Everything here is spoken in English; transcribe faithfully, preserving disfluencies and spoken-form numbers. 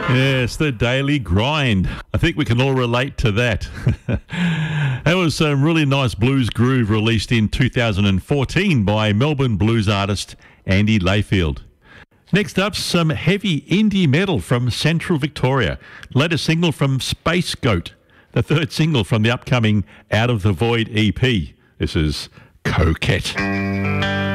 Yes, the daily grind. I think we can all relate to that. That was some really nice blues groove released in two thousand fourteen by Melbourne blues artist Andy Layfield. Next up, some heavy indie metal from Central Victoria. Latest single from Space Goat, the third single from the upcoming Out of the Void E P. This is Coquette.